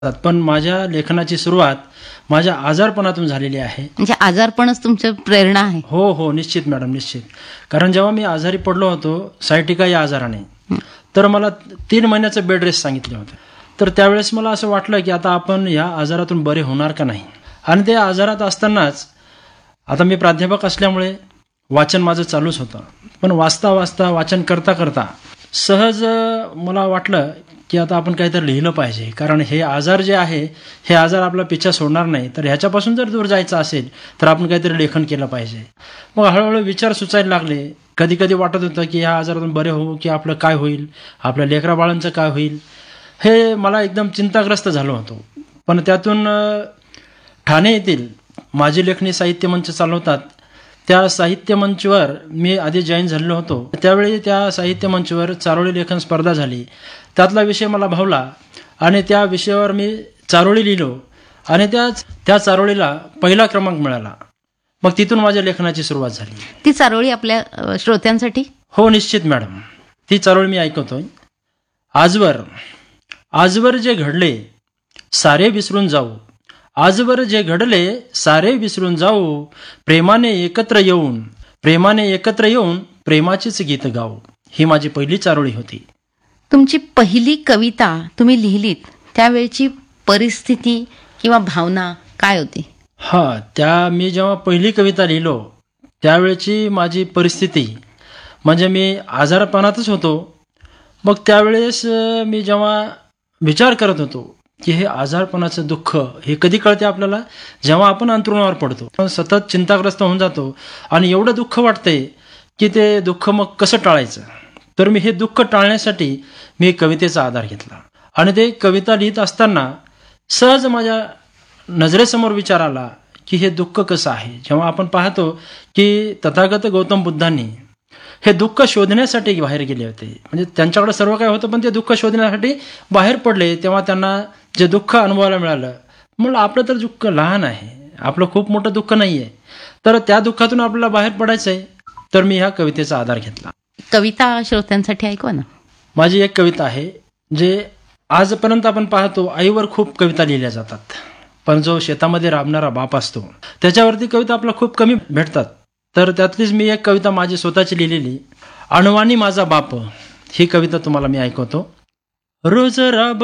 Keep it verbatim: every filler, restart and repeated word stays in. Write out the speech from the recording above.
पण माझ्या लेखनाची सुरुवात माझ्या आजारपणातून झालेली आहे. म्हणजे आजारपणच तुमचं प्रेरणा आहे. हो हो निश्चित मॅडम, निश्चित. कारण जेव्हा मी आजारी पडलो होतो सायटिका या आजाराने, तर मला तीन महिन्याचं बेड रेस्ट सांगितले होते. तर त्यावेळेस मला असं वाटलं की आता आपण या आजारातून बरे होणार का नाही. आणि त्या आजारात असतानाच आता मी प्राध्यापक असल्यामुळे वाचन माझं चालूच होतं. पण वाचता वाचता वाचन करता करता सहज मला वाटलं की आता आपण काहीतरी लिहिलं पाहिजे. कारण हे आजार जे आहे हे आजार आपला पिच्छा सोडणार नाही. तर ह्याच्यापासून जर दूर जायचं असेल तर आपण काहीतरी लेखन केलं पाहिजे. मग हळूहळू विचार सुचायला लागले. कधी कधी वाटत होतं की ह्या आजारातून बरे होऊ की आपलं काय होईल, आपल्या लेकराबाळांचं काय होईल, हे मला एकदम चिंताग्रस्त झालो होतो. पण त्यातून ठाणे येथील माझी लेखणी साहित्य मंच चालवतात त्या साहित्य मंचवर मी आधी जॉईन झालेलो होतो. त्यावेळी त्या साहित्य मंचवर चारोळी लेखन स्पर्धा झाली. त्यातला विषय मला भावला आणि त्या विषयावर मी चारोळी लिहिलो आणि त्या त्या चारोळीला पहिला क्रमांक मिळाला. मग तिथून माझ्या लेखनाची सुरुवात झाली. ती चारोळी आपल्या अ, श्रोत्यांसाठी. हो निश्चित मॅडम, ती चारोळी मी ऐकवतोय. आजवर आजवर जे घडले सारे विसरून जाऊ, आजवर जे घडले सारे विसरून जाऊ, प्रेमाने एकत्र येऊन प्रेमाने एकत्र येऊन प्रेमाचीच गीत गाऊ. ही माझी पहिली चारोळी होती. तुमची पहिली कविता तुम्ही लिहिलीत त्यावेळची परिस्थिती किंवा भावना काय होती? हा, त्या मी जेव्हा पहिली कविता लिहिलो त्यावेळची माझी परिस्थिती म्हणजे मी आजारपणातच होतो. मग त्यावेळेस मी जेव्हा विचार करत होतो की हे आजारपणाचं दुःख हे कधी कळते आपल्याला, जेव्हा आपण अंथरुणावर पडतो, सतत चिंताग्रस्त होऊन जातो आणि एवढं दुःख वाटतंय की ते दुःख मग कसं टाळायचं. तर मी हे दुःख टाळण्यासाठी मी कवितेचा आधार घेतला आणि ते कविता लिहित असताना सहज माझ्या नजरेसमोर विचार आला की हे दुःख कसं आहे. जेव्हा आपण पाहतो की तथागत गौतम बुद्धांनी हे दुःख शोधण्यासाठी बाहेर गेले होते, म्हणजे त्यांच्याकडे सर्व काय होतं पण ते दुःख शोधण्यासाठी बाहेर पडले, तेव्हा त्यांना जे दुःख अनुभवायला मिळालं. म्हणलं आपलं तर दुःख लहान आहे, आपलं खूप मोठं दुःख नाही आहे, तर त्या दुःखातून आपल्याला बाहेर पडायचं आहे. तर मी ह्या कवितेचा आधार घेतला. कविता श्रोत्यांसाठी ऐकवा ना. माझी एक कविता आहे जे आजपर्यंत आपण पाहतो आईवर खूप कविता लिहिल्या जातात, पण जो शेतामध्ये राबणारा बाप असतो त्याच्यावरती कविता आपल्याला खूप कमी भेटतात. तर त्यातलीच मी एक कविता माझी स्वतःची लिहिलेली, अणवानी माझा बाप, ही कविता तुम्हाला मी ऐकवतो. रोज राब